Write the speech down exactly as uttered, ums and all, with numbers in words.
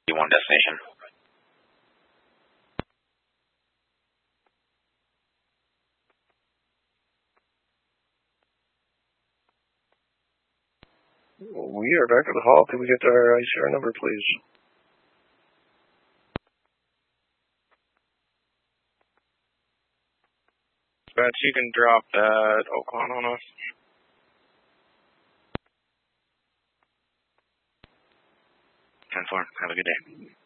D one destination. We are back at the hall. Can we get our I C R number, please? Dispatch, you can drop that Oakland on us. ten four, have a good day.